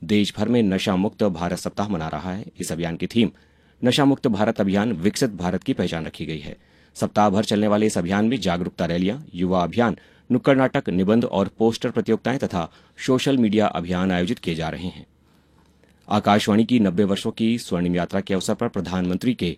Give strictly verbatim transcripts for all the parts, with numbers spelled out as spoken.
देश भर में नशा मुक्त भारत सप्ताह मना रहा है। इस अभियान की थीम नशा मुक्त भारत अभियान विकसित भारत की पहचान रखी गई है। सप्ताह भर चलने वाले इस अभियान में जागरूकता रैलियां, युवा अभियान, नुक्कड़ नाटक, निबंध और पोस्टर प्रतियोगिताएं तथा सोशल मीडिया अभियान आयोजित किए जा रहे हैं। आकाशवाणी की नब्बे वर्षों की स्वर्णिम यात्रा के अवसर पर प्रधानमंत्री के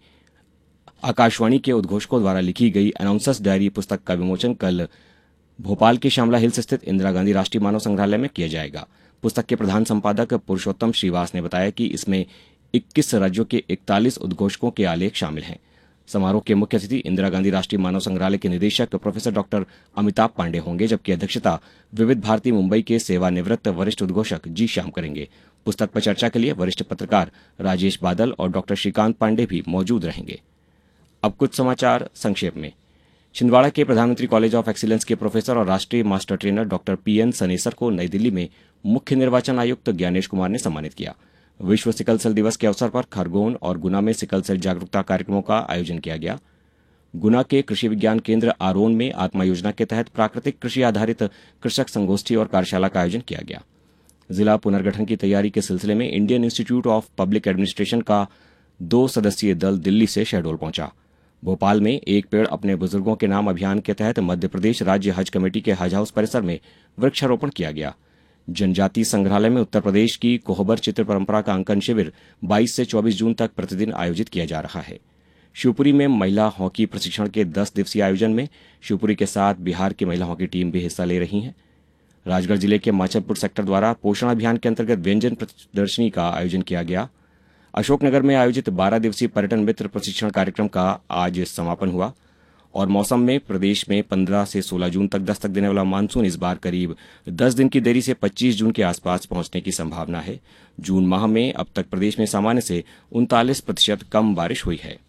आकाशवाणी के उद्घोषकों द्वारा लिखी गई अनाउंसर्स डायरी पुस्तक का विमोचन कल भोपाल के श्यामला हिल्स स्थित इंदिरा गांधी राष्ट्रीय मानव संग्रहालय में किया जाएगा। पुस्तक के प्रधान संपादक पुरुषोत्तम श्रीवास ने बताया कि इसमें इक्कीस राज्यों के इकतालीस उद्घोषकों के आलेख शामिल हैं। समारोह के मुख्य अतिथि इंदिरा गांधी राष्ट्रीय मानव संग्रहालय के निदेशक प्रोफेसर डॉक्टर अमिताभ पांडे होंगे, जबकि अध्यक्षता विविध भारती मुंबई के सेवानिवृत्त वरिष्ठ उद्घोषक जी श्याम करेंगे। पुस्तक पर चर्चा के लिए वरिष्ठ पत्रकार राजेश बादल और डॉक्टर श्रीकांत पांडे भी मौजूद रहेंगे। अब कुछ समाचार संक्षेप में। छिंदवाड़ा के प्रधानमंत्री कॉलेज ऑफ एक्सीलेंस के प्रोफेसर और राष्ट्रीय master trainer doctor P N सनेसर को नई दिल्ली में मुख्य निर्वाचन आयुक्त ज्ञानेश कुमार ने सम्मानित किया। विश्व सिकल सेल दिवस के अवसर पर खरगोन और गुना में सिकल सेल जागरूकता कार्यक्रमों का आयोजन किया गया। गुना के कृषि विज्ञान केंद्र आरोन में आत्मा योजना के तहत प्राकृतिक कृषि आधारित कृषक संगोष्ठी और कार्यशाला का आयोजन किया गया। जिला पुनर्गठन की तैयारी के सिलसिले में Indian institute of public administration का दो सदस्यीय दल दिल्ली से शहडोल पहुंचा। भोपाल में एक पेड़ अपने बुजुर्गों के नाम अभियान के तहत मध्य प्रदेश राज्य हज कमेटी के हज हाउस परिसर में वृक्षारोपण किया गया। जनजातीय संग्रहालय में उत्तर प्रदेश की कोहबर चित्र परंपरा का अंकन शिविर बाईस से चौबीस जून तक प्रतिदिन आयोजित किया जा रहा है। शिवपुरी में महिला हॉकी प्रशिक्षण के दस दिवसीय आयोजन में शिवपुरी के साथ बिहार की महिला हॉकी टीम भी हिस्सा ले रही है। राजगढ़ जिले के माचलपुर सेक्टर द्वारा पोषण अभियान के अंतर्गत व्यंजन प्रदर्शनी का आयोजन किया गया। अशोकनगर में आयोजित बारह दिवसीय पर्यटन मित्र प्रशिक्षण कार्यक्रम का आज समापन हुआ। और मौसम में प्रदेश में पंद्रह से सोलह जून तक दस्तक देने वाला मानसून इस बार करीब दस दिन की देरी से पच्चीस जून के आसपास पहुंचने की संभावना है। जून माह में अब तक प्रदेश में सामान्य से उनतालीस प्रतिशत कम बारिश हुई है।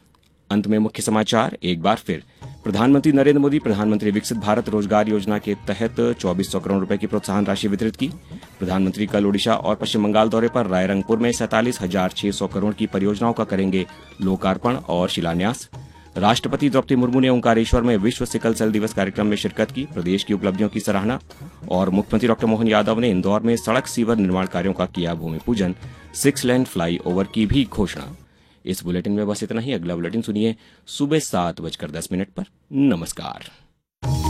अंत में मुख्य समाचार एक बार फिर। प्रधानमंत्री नरेंद्र मोदी प्रधानमंत्री विकसित भारत रोजगार योजना के तहत चौबीस सौ करोड़ रुपए की प्रोत्साहन राशि वितरित की। प्रधानमंत्री कल ओडिशा और पश्चिम बंगाल दौरे पर रायरंगपुर में सैंतालीस हजार छह सौ करोड़ की परियोजनाओं का करेंगे लोकार्पण और शिलान्यास। राष्ट्रपति द्रौपदी मुर्मू ने ओंकारेश्वर में विश्व सिकल सेल दिवस कार्यक्रम में शिरकत की। प्रदेश की उपलब्धियों की सराहना। और मुख्यमंत्री डॉक्टर मोहन यादव ने इंदौर में सड़क सीवर निर्माण कार्यों का किया भूमि पूजन। सिक्स लेन फ्लाई ओवर की भी घोषणा। इस बुलेटिन में बस इतना ही। अगला बुलेटिन सुनिए सुबह सात बजकर दस मिनट पर। नमस्कार।